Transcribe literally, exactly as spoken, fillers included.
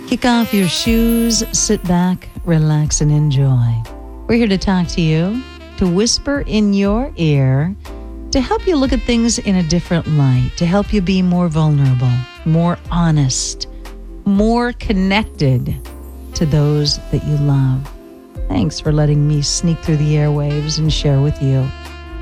Kick off your shoes, sit back, relax, and enjoy. We're here to talk to you, to whisper in your ear, to help you look at things in a different light, to help you be more vulnerable, more honest, more connected to those that you love. Thanks for letting me sneak through the airwaves and share with you.